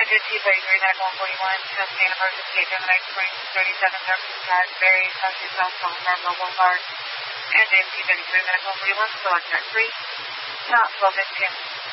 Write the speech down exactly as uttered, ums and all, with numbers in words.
did T thirty-three, nine one forty-one, sustain emergency at Gemini Springs, thirty-seven Jefferson Asbury, Southeast South California Boulevard. And then T thirty-three, nine one forty-one, select track three, stop twelve fifteen.